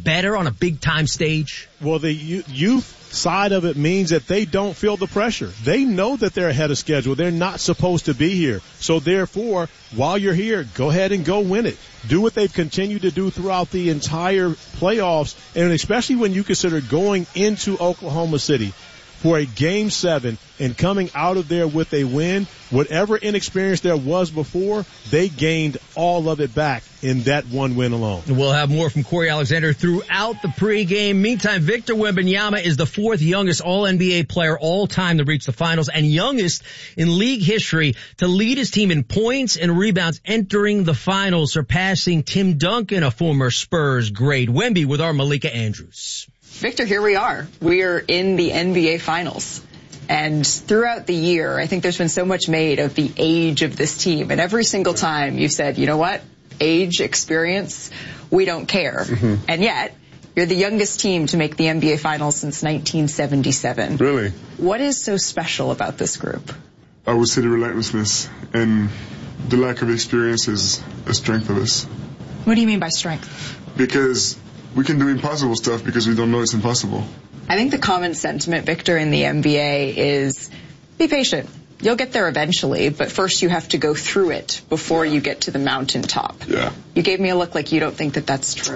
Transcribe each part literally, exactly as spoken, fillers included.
better on a big-time stage? Well, the youth side of it means that they don't feel the pressure. They know that they're ahead of schedule. They're not supposed to be here. So therefore, while you're here, go ahead and go win it. Do what they've continued to do throughout the entire playoffs, and especially when you consider going into Oklahoma City for a game seven and coming out of there with a win. Whatever inexperience there was before, they gained all of it back in that one win alone. We'll have more from Corey Alexander throughout the pregame. Meantime, Victor Wembanyama is the fourth youngest All N B A player all time to reach the finals and youngest in league history to lead his team in points and rebounds entering the finals, surpassing Tim Duncan, a former Spurs great. Wemby with our Malika Andrews. Victor, here we are. We are in the N B A Finals. And throughout the year, I think there's been so much made of the age of this team. And every single time you've said, you know what? Age, experience, we don't care. Mm-hmm. And yet, you're the youngest team to make the N B A Finals since nineteen seventy-seven. Really? What is so special about this group? I would say the relentlessness and the lack of experience is a strength of us. What do you mean by strength? Because we can do impossible stuff because we don't know it's impossible. I think the common sentiment, Victor, in the N B A is be patient. You'll get there eventually, but first you have to go through it before you get to the mountaintop. Yeah. You gave me a look like you don't think that that's true.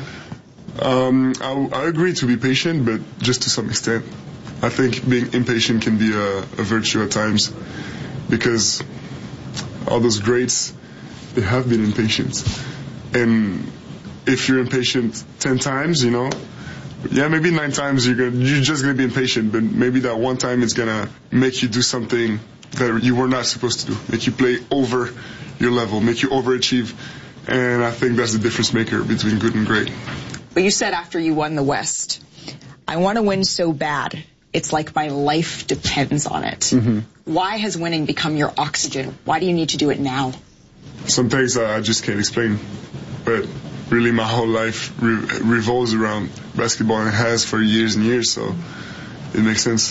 Um, I, I agree to be patient, but just to some extent. I think being impatient can be a, a virtue at times because all those greats, they have been impatient. And if you're impatient ten times, you know, yeah, maybe nine times you're gonna, you're just gonna be impatient, but maybe that one time it's gonna make you do something that you were not supposed to do, make you play over your level, make you overachieve, and I think that's the difference maker between good and great. But you said after you won the West, I want to win so bad, it's like my life depends on it. Mm-hmm. Why has winning become your oxygen? Why do you need to do it now? Some things I just can't explain, but really my whole life re- revolves around basketball and has for years and years, so it makes sense.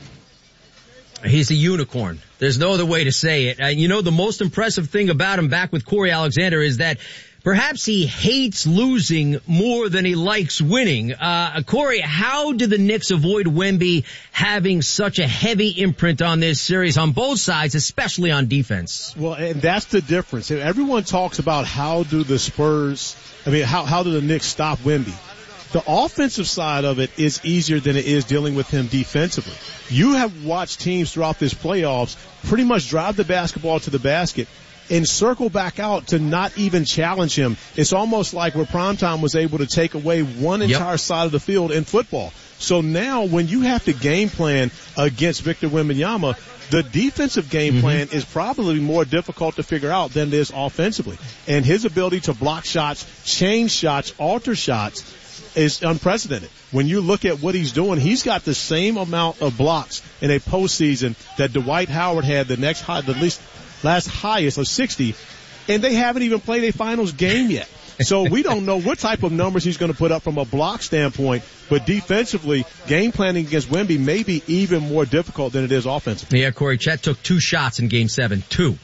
He's a unicorn. There's no other way to say it. Uh, you know, the most impressive thing about him back with Corey Alexander is that perhaps he hates losing more than he likes winning. Uh, Corey, how did the Knicks avoid Wemby having such a heavy imprint on this series on both sides, especially on defense? Well, and that's the difference. Everyone talks about how do the Spurs, I mean, how, how do the Knicks stop Wemby? The offensive side of it is easier than it is dealing with him defensively. You have watched teams throughout this playoffs pretty much drive the basketball to the basket and circle back out to not even challenge him. It's almost like where Primetime was able to take away one entire yep. side of the field in football. So now when you have to game plan against Victor Wembanyama, the defensive game plan mm-hmm. is probably more difficult to figure out than it is offensively. And his ability to block shots, change shots, alter shots is unprecedented. When you look at what he's doing, he's got the same amount of blocks in a postseason that Dwight Howard had, the next high, the least last highest of sixty, and they haven't even played a finals game yet. So we don't know what type of numbers he's going to put up from a block standpoint, but defensively, game planning against Wemby may be even more difficult than it is offensively. Yeah, Corey, Chet took two shots in game seven, two.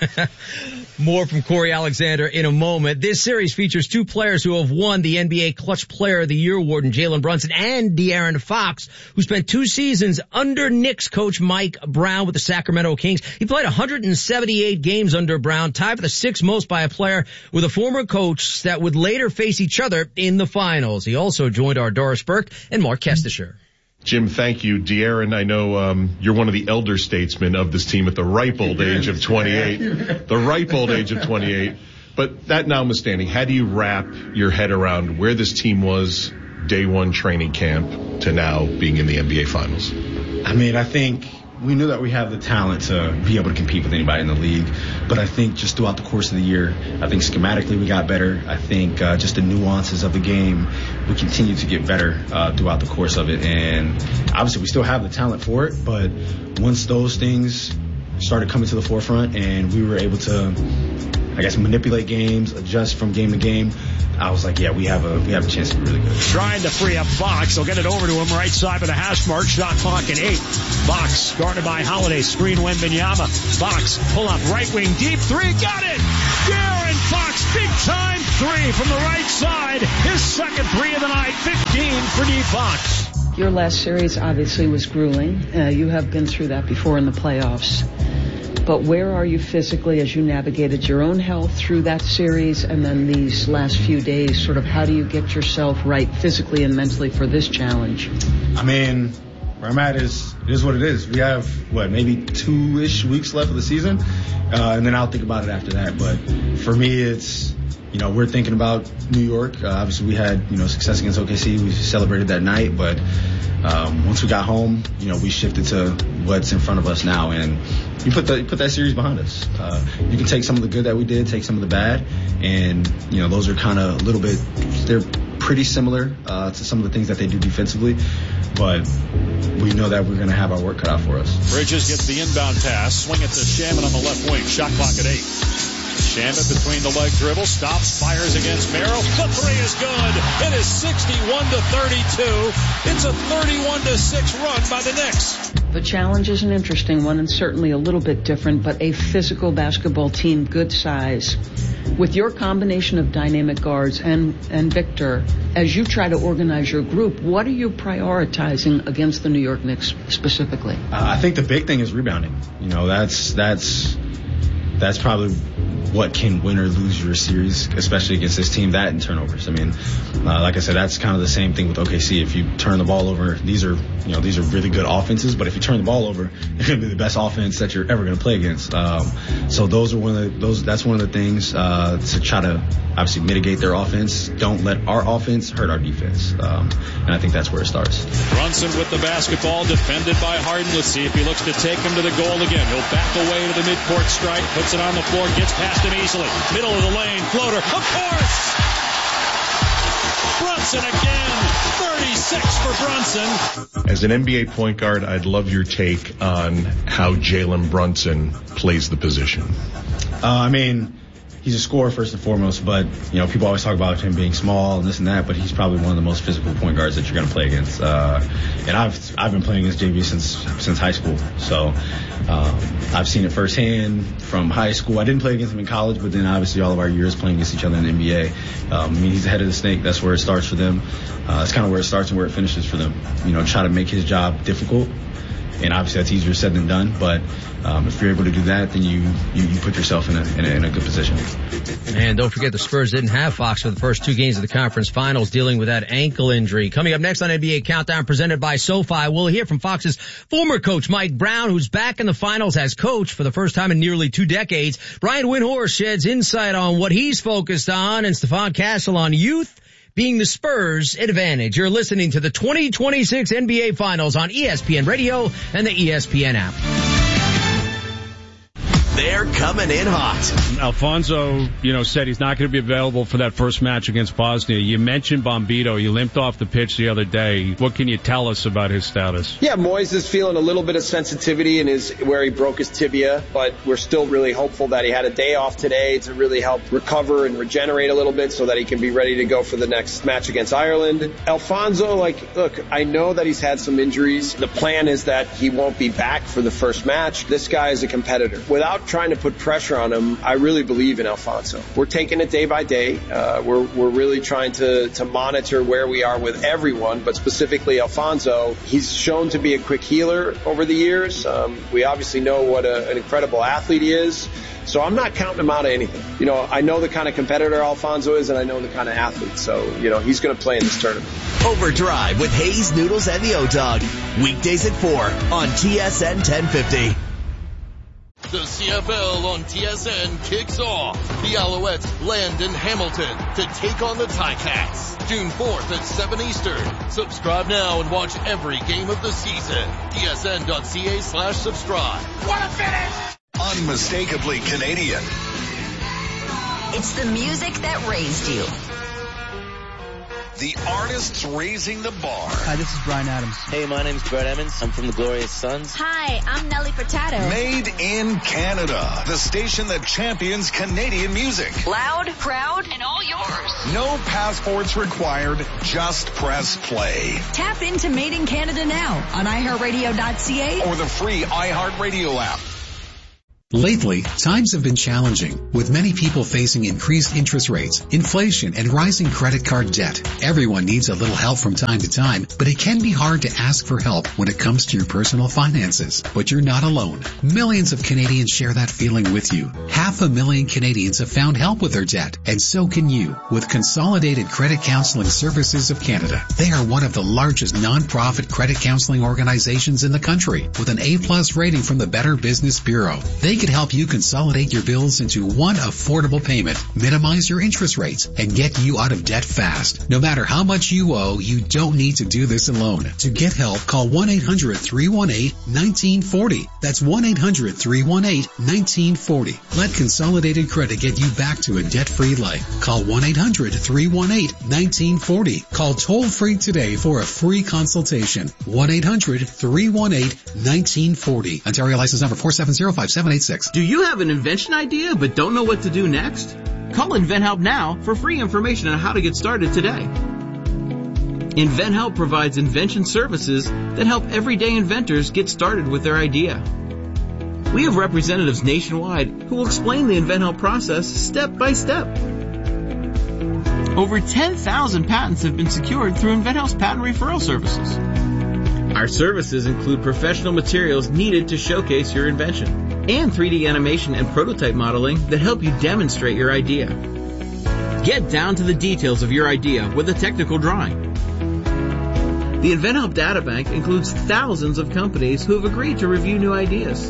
More from Corey Alexander in a moment. This series features two players who have won the N B A Clutch Player of the Year award in Jalen Brunson and De'Aaron Fox, who spent two seasons under Knicks coach Mike Brown with the Sacramento Kings. He played one hundred seventy-eight games under Brown, tied for the sixth most by a player with a former coach that would later face each other in the finals. He also joined our Doris Burke and Mark Kestisher. Jim, thank you. De'Aaron, I know um, you're one of the elder statesmen of this team at the ripe old age of twenty-eight. The ripe old age of twenty-eight. But that notwithstanding, how do you wrap your head around where this team was day one training camp to now being in the N B A Finals? I mean, I think we knew that we have the talent to be able to compete with anybody in the league. But I think just throughout the course of the year, I think schematically we got better. I think uh, just the nuances of the game, we continue to get better uh, throughout the course of it. And obviously we still have the talent for it. But once those things started coming to the forefront and we were able to, I guess, manipulate games, adjust from game to game, I was like, yeah, we have a we have a chance to be really good. Trying to free up Fox. They'll get it over to him right side of the hash mark. Shot clock at eight. Fox guarded by Holiday. Screen Wembanyama. Fox pull up right wing deep three. Got it. De'Aaron Fox big time three from the right side. His second three of the night. fifteen Freddie Fox. Your last series obviously was grueling. Uh, you have been through that before in the playoffs. But where are you physically as you navigated your own health through that series and then these last few days? Sort of how do you get yourself right physically and mentally for this challenge? I mean, where I'm at is, it is what it is. We have, what, maybe two-ish weeks left of the season, uh, and then I'll think about it after that. But for me, it's, you know, we're thinking about New York. Uh, obviously, we had, you know, success against O K C. We celebrated that night, but um, once we got home, you know, we shifted to what's in front of us now, and you put the you put that series behind us. Uh, you can take some of the good that we did, take some of the bad, and you know, those are kind of a little bit, they're pretty similar uh, to some of the things that they do defensively, but we know that we're going to have our work cut out for us. Bridges gets the inbound pass, swing it to Shaman on the left wing, shot clock at eight. Shaman between the leg dribble, stops, fires against Merrill. The three is good. It is sixty-one to thirty-two. It's a thirty-one to six run by the Knicks. The challenge is an interesting one and certainly a little bit different, but a physical basketball team, good size. With your combination of dynamic guards and, and Victor, as you try to organize your group, what are you prioritizing against the New York Knicks specifically? Uh, I think the big thing is rebounding. You know, that's that's that's probably what can win or lose your series, especially against this team, that and turnovers. I mean, uh, like I said, that's kind of the same thing with O K C. If you turn the ball over, these are, you know, these are really good offenses, but if you turn the ball over, it's going to be the best offense that you're ever going to play against. Um, so those are one of the, those, that's one of the things, uh, to try to obviously mitigate their offense. Don't let our offense hurt our defense. Um, and I think that's where it starts. Brunson with the basketball, defended by Harden. Let's see if he looks to take him to the goal again. He'll back away to the midcourt stripe, puts it on the floor, gets past him easily. Middle of the lane, floater, of course! Brunson again, thirty-six for Brunson. As an N B A point guard, I'd love your take on how Jalen Brunson plays the position. Uh, I mean, he's a scorer first and foremost, but, you know, people always talk about him being small and this and that, but he's probably one of the most physical point guards that you're going to play against. Uh, and I've, I've been playing against J V since, since high school. So, um, I've seen it firsthand from high school. I didn't play against him in college, but then obviously all of our years playing against each other in the N B A. Um, I mean, he's the head of the snake. That's where it starts for them. Uh, that's kind of where it starts and where it finishes for them. You know, try to make his job difficult. And obviously that's easier said than done, but um, if you're able to do that, then you, you, you put yourself in a, in a in a good position. And don't forget the Spurs didn't have Fox for the first two games of the conference finals, dealing with that ankle injury. Coming up next on N B A Countdown, presented by SoFi, we'll hear from Fox's former coach Mike Brown, who's back in the finals as coach for the first time in nearly two decades. Brian Windhorst sheds insight on what he's focused on, and Stephon Castle on youth being the Spurs' advantage. You're listening to the twenty twenty-six N B A Finals on E S P N Radio and the E S P N app. They're coming in hot. Alfonso, you know, said he's not going to be available for that first match against Bosnia. You mentioned Bombito. He limped off the pitch the other day. What can you tell us about his status? Yeah, Moyes is feeling a little bit of sensitivity in his where he broke his tibia, but we're still really hopeful that he had a day off today to really help recover and regenerate a little bit so that he can be ready to go for the next match against Ireland. Alfonso, like, look, I know that he's had some injuries. The plan is that he won't be back for the first match. This guy is a competitor. Without trying to put pressure on him, I really believe in Alfonso. We're taking it day by day. Uh, we're we're really trying to to monitor where we are with everyone, but specifically Alfonso. He's shown to be a quick healer over the years. Um, we obviously know what a, an incredible athlete he is. So I'm not counting him out of anything. You know, I know the kind of competitor Alfonso is, and I know the kind of athlete. So, you know, he's going to play in this tournament. Overdrive with Hayes, Noodles, and the O-Dog. Weekdays at four on T S N ten fifty. The C F L on T S N kicks off. The Alouettes land in Hamilton to take on the Ticats. June fourth at seven Eastern. Subscribe now and watch every game of the season. T S N dot C A slash subscribe. What a finish! Unmistakably Canadian. It's the music that raised you. The artists raising the bar. Hi, this is Bryan Adams. Hey, my name's Brett Emmons. I'm from the Glorious Sons. Hi, I'm Nelly Furtado. Made in Canada. The station that champions Canadian music. Loud, proud, and all yours. No passports required. Just press play. Tap into Made in Canada now on i heart radio dot c a or the free iHeartRadio app. Lately, times have been challenging, with many people facing increased interest rates, inflation, and rising credit card debt. Everyone needs a little help from time to time, but it can be hard to ask for help when it comes to your personal finances. But you're not alone. Millions of Canadians share that feeling with you. Half a million Canadians have found help with their debt, and so can you, with Consolidated Credit Counseling Services of Canada. They are one of the largest non-profit credit counseling organizations in the country, with an A-plus rating from the Better Business Bureau. They can help you consolidate your bills into one affordable payment, minimize your interest rates, and get you out of debt fast. No matter how much you owe, you don't need to do this alone. To get help, call one eight hundred three one eight one nine four zero. That's one eight hundred three one eight one nine four zero. Let Consolidated Credit get you back to a debt-free life. Call one eight hundred three one eight one nine four zero. Call toll-free today for a free consultation. one eight hundred three one eight one nine four zero. Ontario license number four seven zero five seven eight six. Do you have an invention idea but don't know what to do next? Call InventHelp now for free information on how to get started today. InventHelp provides invention services that help everyday inventors get started with their idea. We have representatives nationwide who will explain the InventHelp process step by step. Over ten thousand patents have been secured through InventHelp's patent referral services. Our services include professional materials needed to showcase your invention and three D animation and prototype modeling that help you demonstrate your idea. Get down to the details of your idea with a technical drawing. The InventHelp Databank includes thousands of companies who have agreed to review new ideas.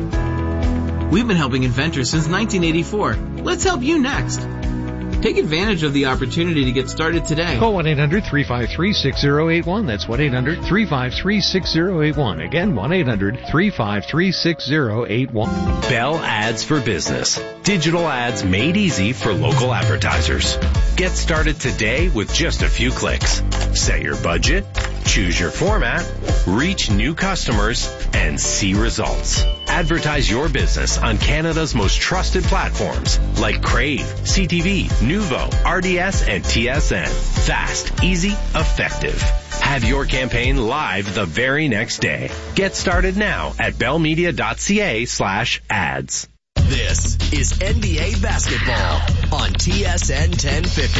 We've been helping inventors since nineteen eighty-four. Let's help you next. Take advantage of the opportunity to get started today. Call one eight hundred three five three six zero eight one. That's one eight hundred three five three six zero eight one. Again, one eight hundred three five three six zero eight one. Bell Ads for Business. Digital ads made easy for local advertisers. Get started today with just a few clicks. Set your budget, choose your format, reach new customers, and see results. Advertise your business on Canada's most trusted platforms like Crave, C T V, Nuvo, R D S, and T S N. Fast, easy, effective. Have your campaign live the very next day. Get started now at bellmedia.ca slash ads. This is N B A basketball on T S N ten fifty.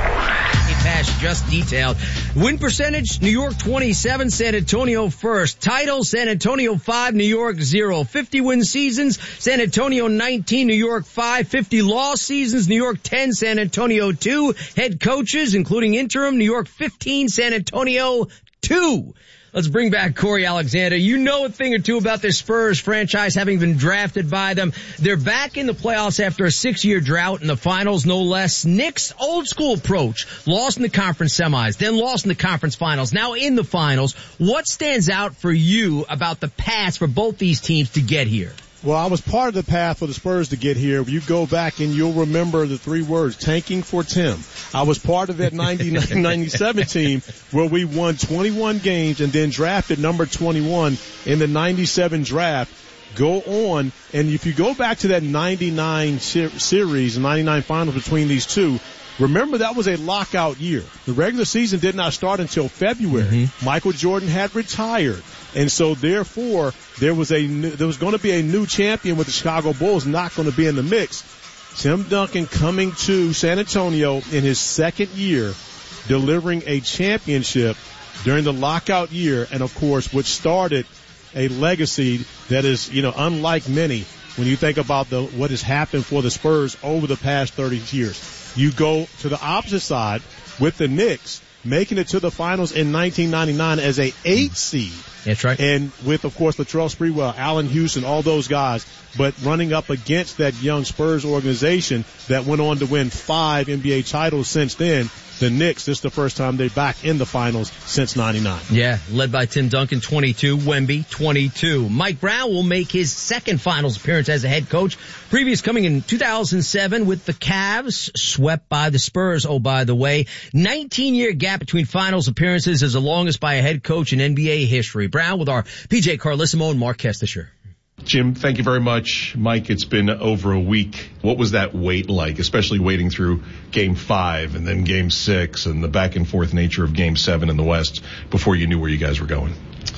Pass just detailed. Win percentage, New York twenty-seven, San Antonio first. Title, San Antonio five, New York zero. fifty win seasons, San Antonio nineteen, New York five. fifty loss seasons, New York ten, San Antonio two. Head coaches, including interim, New York fifteen, San Antonio two. Let's bring back Corey Alexander. You know a thing or two about this Spurs franchise, having been drafted by them. They're back in the playoffs after a six-year drought in the finals, no less. Knicks, old school approach. Lost in the conference semis, then lost in the conference finals, now in the finals. What stands out for you about the paths for both these teams to get here? Well, I was part of the path for the Spurs to get here. You go back and you'll remember the three words, tanking for Tim. I was part of that ninety-nine ninety-seven team where we won twenty-one games and then drafted number twenty-one in the ninety-seven draft. Go on, and if you go back to that ninety-nine ser- series, ninety-nine finals between these two, remember that was a lockout year. The regular season did not start until February. Mm-hmm. Michael Jordan had retired. And so therefore, there was a new, there was going to be a new champion with the Chicago Bulls not going to be in the mix. Tim Duncan coming to San Antonio in his second year, delivering a championship during the lockout year, and of course, which started a legacy that is, you know, unlike many when you think about the what has happened for the Spurs over the past thirty years. You go to the opposite side with the Knicks, making it to the finals in nineteen ninety-nine as a eight seed. That's right. And with, of course, Latrell Sprewell, Allen Houston, all those guys, but running up against that young Spurs organization that went on to win five N B A titles since then. The Knicks, this is the first time they're back in the finals since ninety-nine. Yeah, led by Tim Duncan, twenty-two, Wemby, twenty-two. Mike Brown will make his second finals appearance as a head coach. Previous coming in two thousand seven with the Cavs, swept by the Spurs, oh, by the way. nineteen-year gap between finals appearances is the longest by a head coach in N B A history. Brown with our P J Carlissimo and Mark Kestisher. Jim, thank you very much. Mike, it's been over a week. What was that wait like, especially waiting through game five and then game six and the back and forth nature of game seven in the West before you knew where you guys were going?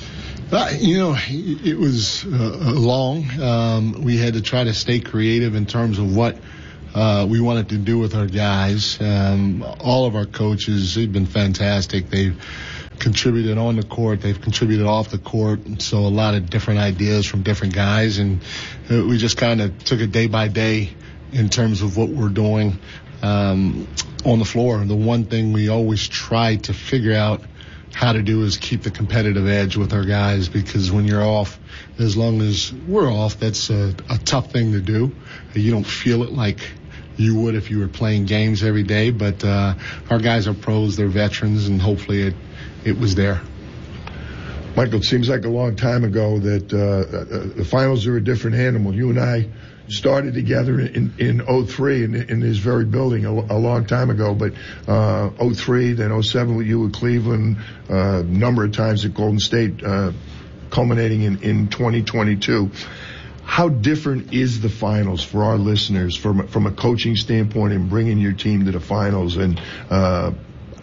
Uh, you know, it was uh, long. Um, we had to try to stay creative in terms of what uh, we wanted to do with our guys. Um, all of our coaches, they've been fantastic. They've contributed on the court. They've contributed off the court. So a lot of different ideas from different guys. And uh, we just kind of took it day by day in terms of what we're doing um, on the floor. The one thing we always try to figure out how to do is keep the competitive edge with our guys, because when you're off, as long as we're off, that's a, a tough thing to do. You don't feel it like you would if you were playing games every day, but uh, our guys are pros, they're veterans, and hopefully it, it was there. Michael, it seems like a long time ago that uh, the finals are a different animal. You and I started together in, in oh three in, in this very building a, a long time ago, but uh, oh three, then oh seven with you at Cleveland, a uh, number of times at Golden State, uh, culminating in, in twenty twenty-two. How different is the finals for our listeners from, from a coaching standpoint and bringing your team to the finals, and uh,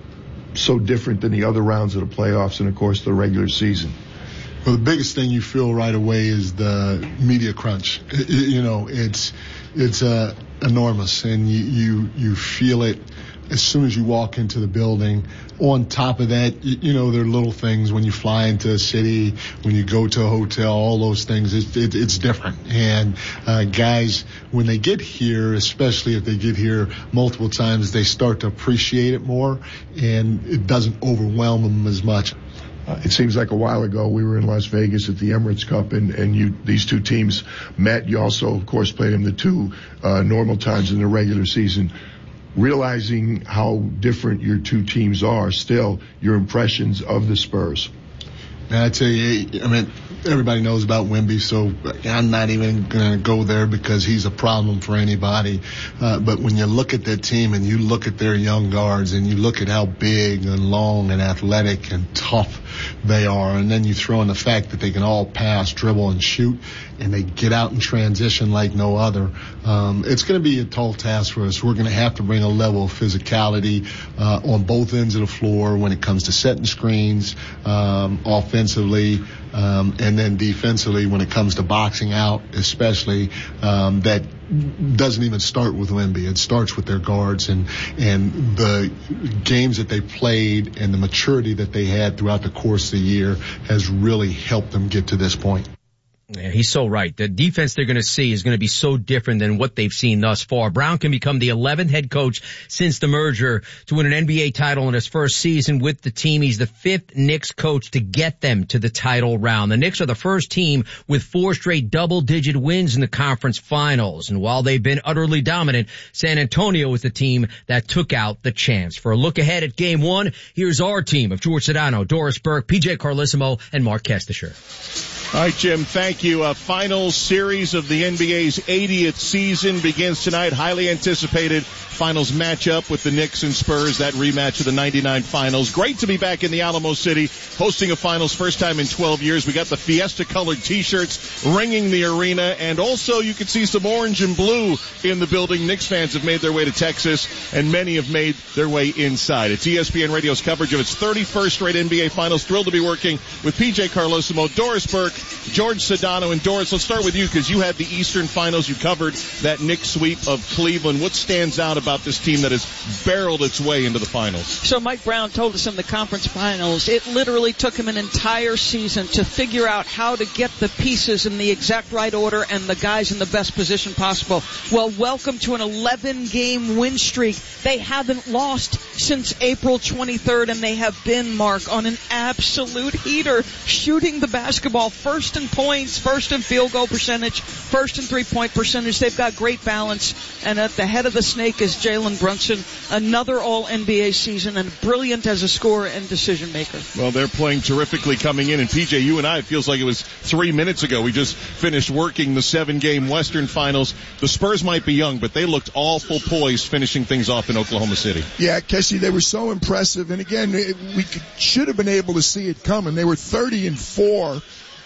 so different than the other rounds of the playoffs and, of course, the regular season? Well, the biggest thing you feel right away is the media crunch. It, you know, it's it's uh, enormous, and you, you you feel it as soon as you walk into the building. On top of that, you, you know, there are little things when you fly into a city, when you go to a hotel, all those things. It, it, it's different. And uh, guys, when they get here, especially if they get here multiple times, they start to appreciate it more, and it doesn't overwhelm them as much. Uh, it seems like a while ago we were in Las Vegas at the Emirates Cup, and, and you, these two teams met. You also, of course, played them the two uh, normal times in the regular season. Realizing how different your two teams are, still, your impressions of the Spurs? Man, I tell you, I mean, everybody knows about Wemby, so I'm not even going to go there because he's a problem for anybody. Uh, but when you look at that team and you look at their young guards and you look at how big and long and athletic and tough they are, and then you throw in the fact that they can all pass, dribble, and shoot, and they get out in transition like no other, um, it's going to be a tall task for us. We're going to have to bring a level of physicality uh, on both ends of the floor when it comes to setting screens, um, offensively, um, and then defensively when it comes to boxing out, especially, um, that doesn't even start with Wemby. It starts with their guards and and the games that they played and the maturity that they had throughout the course of the year has really helped them get to this point. Yeah, he's so right. The defense they're going to see is going to be so different than what they've seen thus far. Brown can become the eleventh head coach since the merger to win an N B A title in his first season with the team. He's the fifth Knicks coach to get them to the title round. The Knicks are the first team with four straight double-digit wins in the conference finals. And while they've been utterly dominant, San Antonio is the team that took out the champs. For a look ahead at game one, here's our team of George Sedano, Doris Burke, P J Carlissimo, and Mark Kestisher. All right, Jim, thank you. A final series of the N B A's eightieth season begins tonight. Highly anticipated finals matchup with the Knicks and Spurs, that rematch of the ninety-nine finals. Great to be back in the Alamo City, hosting a finals, first time in twelve years. We got the Fiesta-colored T-shirts ringing the arena, and also you can see some orange and blue in the building. Knicks fans have made their way to Texas, and many have made their way inside. It's E S P N Radio's coverage of its thirty-first straight N B A finals. Thrilled to be working with P J Carlissimo, Doris Burke, George Sedano, and Doris, let's start with you because you had the Eastern Finals. You covered that Knicks sweep of Cleveland. What stands out about this team that has barreled its way into the finals? So Mike Brown told us in the conference finals, it literally took him an entire season to figure out how to get the pieces in the exact right order and the guys in the best position possible. Well, welcome to an eleven-game win streak. They haven't lost since April twenty-third, and they have been, Mark, on an absolute heater, shooting the basketball first in points, first in field goal percentage, first in three-point percentage. They've got great balance. And at the head of the snake is Jalen Brunson, another all-N B A season and brilliant as a scorer and decision maker. Well, they're playing terrifically coming in. And P J, you and I, it feels like it was three minutes ago. We just finished working the seven-game Western Finals. The Spurs might be young, but they looked awful poised finishing things off in Oklahoma City. Yeah, Kessie, they were so impressive. And again, we could, should have been able to see it coming. They were thirty and four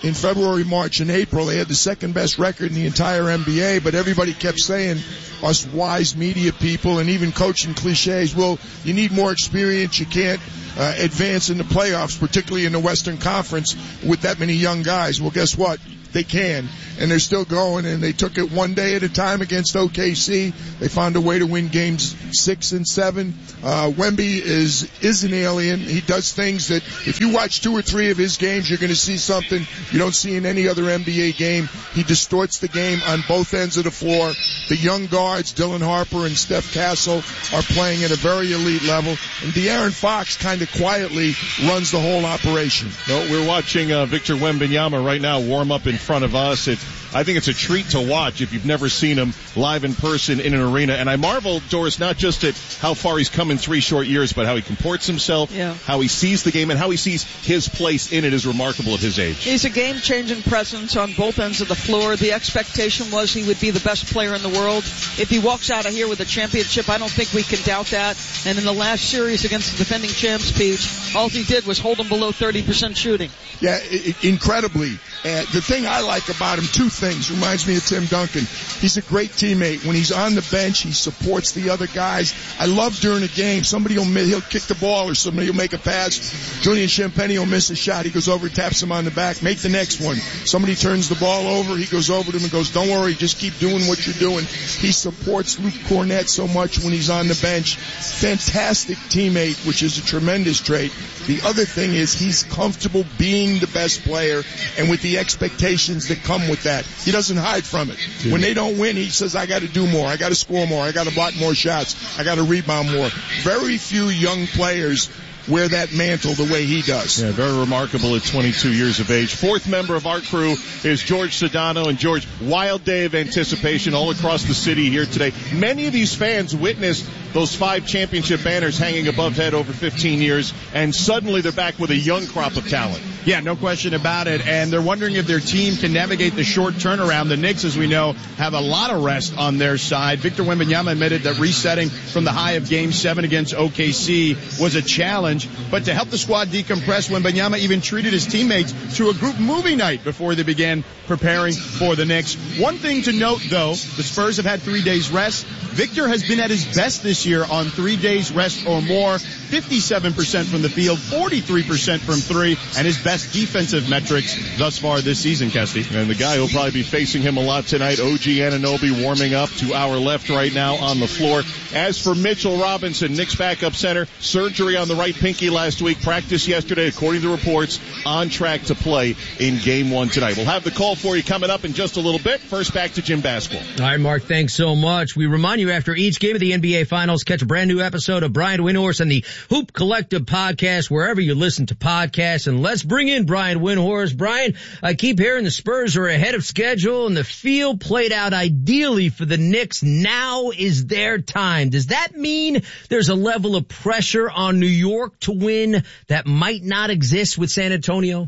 in February, March, and April. They had the second best record in the entire N B A, but everybody kept saying, us wise media people and even coaching cliches, well, you need more experience. You can't uh, advance in the playoffs, particularly in the Western Conference with that many young guys. Well, guess what? They can, and they're still going, and they took it one day at a time against O K C. They found a way to win games six and seven. Uh, Wemby is, is an alien. He does things that if you watch two or three of his games, you're going to see something you don't see in any other N B A game. He distorts the game on both ends of the floor. The young guards, Dylan Harper and Steph Castle, are playing at a very elite level, and De'Aaron Fox kind of quietly runs the whole operation. No, we're watching uh, Victor Wembanyama right now warm up in front of us. It, I think it's a treat to watch if you've never seen him live in person in an arena. And I marvel, Doris, not just at how far he's come in three short years, but how he comports himself, yeah. how he sees the game, and how he sees his place in it is remarkable at his age. He's a game-changing presence on both ends of the floor. The expectation was he would be the best player in the world. If he walks out of here with a championship, I don't think we can doubt that. And in the last series against the defending champs, Pete, all he did was hold them below thirty percent shooting. Yeah, I- incredibly. Uh, the thing I like about him, two things, reminds me of Tim Duncan. He's a great teammate. When he's on the bench, he supports the other guys. I love during a game, somebody will he'll kick the ball or somebody will make a pass. Julian Champagnie will miss a shot. He goes over, taps him on the back, make the next one. Somebody turns the ball over, he goes over to him and goes, don't worry, just keep doing what you're doing. He supports Luke Cornett so much when he's on the bench. Fantastic teammate, which is a tremendous trait. The other thing is he's comfortable being the best player and with the expectations that come with that. He doesn't hide from it. Yeah. When they don't win, he says, I got to do more. I got to score more. I got to block more shots. I got to rebound more. Very few young players wear that mantle the way he does. Yeah, very remarkable at twenty-two years of age. Fourth member of our crew is George Sedano. And George, wild day of anticipation all across the city here today. Many of these fans witnessed those five championship banners hanging above head over fifteen years, and suddenly they're back with a young crop of talent. Yeah, no question about it. And they're wondering if their team can navigate the short turnaround. The Knicks, as we know, have a lot of rest on their side. Victor Wembanyama admitted that resetting from the high of Game seven against O K C was a challenge. But to help the squad decompress, Wembanyama even treated his teammates to a group movie night before they began preparing for the Knicks. One thing to note, though, the Spurs have had three days rest. Victor has been at his best this year on three days rest or more. fifty-seven percent from the field, forty-three percent from three, and his best defensive metrics thus far this season, Kesty. And the guy who'll probably be facing him a lot tonight, O G Anunoby, warming up to our left right now on the floor. As for Mitchell Robinson, Knicks backup center, surgery on the right pinky last week, practice yesterday, according to reports, on track to play in game one tonight. We'll have the call for you coming up in just a little bit. First, back to Jim Basketball. All right, Mark, thanks so much. We remind you after each game of the N B A Finals, catch a brand new episode of Brian Windhorst and the Hoop Collective podcast wherever you listen to podcasts. And let's bring in Brian Windhorst. Brian, I keep hearing the Spurs are ahead of schedule and the field played out ideally for the Knicks. Now is their time. Does that mean there's a level of pressure on New York to win that might not exist with San Antonio?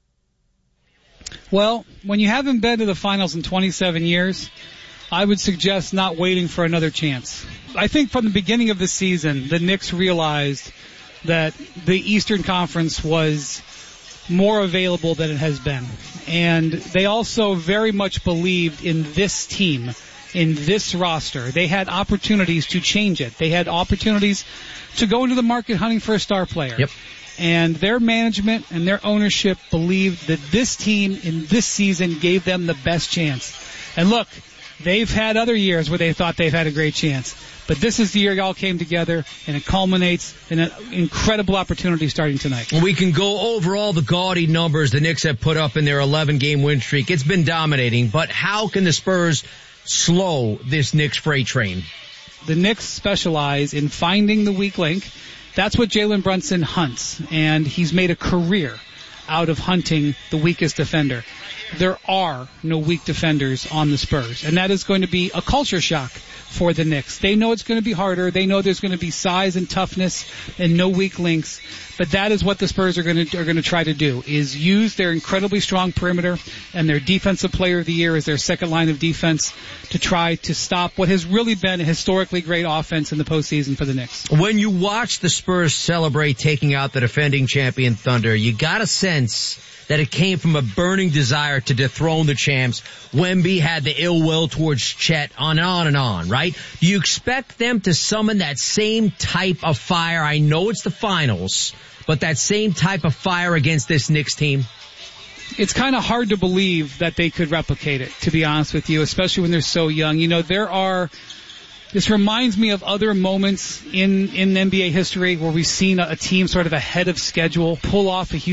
Well, when you haven't been to the finals in twenty-seven years, I would suggest not waiting for another chance. I think from the beginning of the season, the Knicks realized that the Eastern Conference was more available than it has been. And they also very much believed in this team, in this roster. They had opportunities to change it. They had opportunities to go into the market hunting for a star player. Yep. And their management and their ownership believed that this team in this season gave them the best chance. And look, they've had other years where they thought they've had a great chance. But this is the year y'all came together, and it culminates in an incredible opportunity starting tonight. We can go over all the gaudy numbers the Knicks have put up in their eleven-game win streak. It's been dominating, but how can the Spurs slow this Knicks freight train? The Knicks specialize in finding the weak link. That's what Jalen Brunson hunts, and he's made a career out of hunting the weakest defender. There are no weak defenders on the Spurs, and that is going to be a culture shock for the Knicks. They know it's going to be harder. They know there's going to be size and toughness and no weak links, but that is what the Spurs are going to are going to try to do, is use their incredibly strong perimeter and their defensive player of the year as their second line of defense to try to stop what has really been a historically great offense in the postseason for the Knicks. When you watch the Spurs celebrate taking out the defending champion Thunder, you got a sense that it came from a burning desire to dethrone the champs. Wemby had the ill will towards Chet, on and on and on, right? Do you expect them to summon that same type of fire? I know it's the finals, but that same type of fire against this Knicks team? It's kind of hard to believe that they could replicate it, to be honest with you, especially when they're so young. You know, there are, this reminds me of other moments in, in N B A history where we've seen a, a team sort of ahead of schedule pull off a huge